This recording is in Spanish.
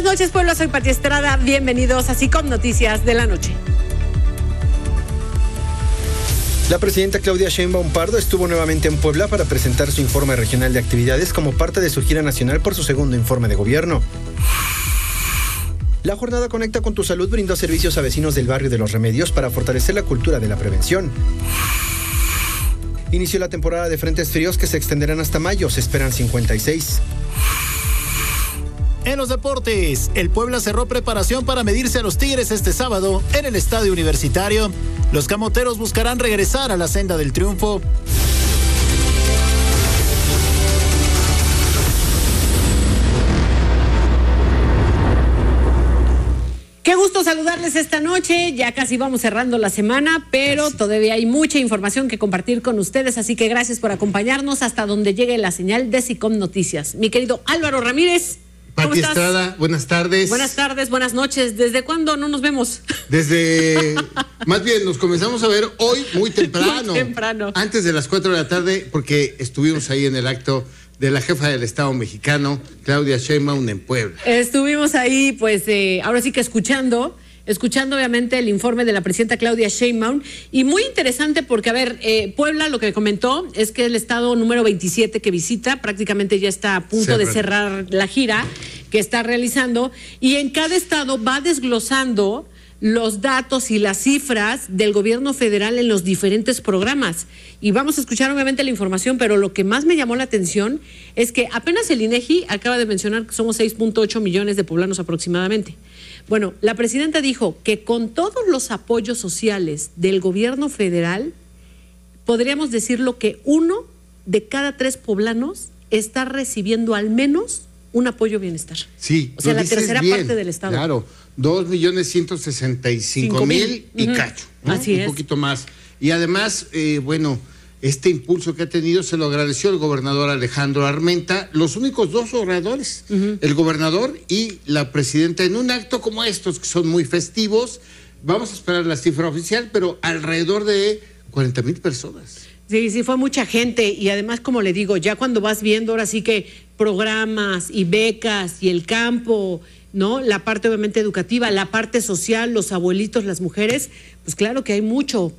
Buenas noches, pueblo, soy Pati Estrada. Bienvenidos a SICOM Noticias de la Noche. La presidenta Claudia Sheinbaum Pardo estuvo nuevamente en Puebla para presentar su informe regional de actividades como parte de su gira nacional por su segundo informe de gobierno. La jornada Conecta con tu Salud brindó servicios a vecinos del barrio de Los Remedios para fortalecer la cultura de la prevención. Inició la temporada de frentes fríos que se extenderán hasta mayo, se esperan 56. En los deportes, el Puebla cerró preparación para medirse a los Tigres este sábado en el Estadio Universitario. Los camoteros buscarán regresar a la senda del triunfo. Qué gusto saludarles esta noche, ya casi vamos cerrando la semana, pero todavía hay mucha información que compartir con ustedes, así que gracias por acompañarnos hasta donde llegue la señal de SICOM Noticias. Mi querido Álvaro Ramírez. Pati Estrada, buenas tardes. Buenas tardes, buenas noches. ¿Desde cuándo no nos vemos? Más bien, nos comenzamos a ver hoy muy temprano. Muy temprano. Antes de las 4 de la tarde, porque estuvimos ahí en el acto de la jefa del Estado mexicano, Claudia Sheinbaum, en Puebla. Estuvimos ahí, pues, ahora sí que escuchando obviamente el informe de la presidenta Claudia Sheinbaum, y muy interesante porque, a ver, Puebla lo que comentó es que el estado número 27 que visita, prácticamente ya está a punto de cerrar la gira que está realizando, y en cada estado va desglosando los datos y las cifras del gobierno federal en los diferentes programas. Y vamos a escuchar obviamente la información, pero lo que más me llamó la atención es que apenas el INEGI acaba de mencionar que somos 6.8 millones de poblanos aproximadamente. Bueno, la presidenta dijo que con todos los apoyos sociales del gobierno federal, podríamos decirlo que 1 de cada 3 poblanos está recibiendo al menos un apoyo bienestar. Sí, o sea, la tercera parte del estado. Claro, 2.165.000 y cacho, ¿no? Así es. Un poquito más. Y además, este impulso que ha tenido se lo agradeció el gobernador Alejandro Armenta, los únicos 2 oradores, el gobernador y la presidenta, en un acto como estos que son muy festivos. Vamos a esperar la cifra oficial, pero alrededor de 40,000 personas. Sí, fue mucha gente, y además, como le digo, ya cuando vas viendo ahora sí que programas y becas y el campo, ¿no? La parte obviamente educativa, la parte social, los abuelitos, las mujeres, pues claro que hay mucho